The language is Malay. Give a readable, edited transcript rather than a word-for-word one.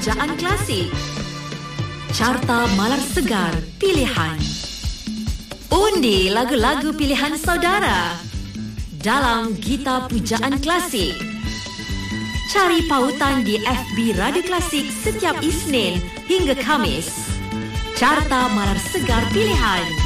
Pujaan Klasik. Carta Malar Segar Pilihan. Undi lagu-lagu pilihan saudara dalam Gita Pujaan Klasik. Cari pautan di FB Radio Klasik setiap Isnin hingga Khamis. Carta Malar Segar Pilihan.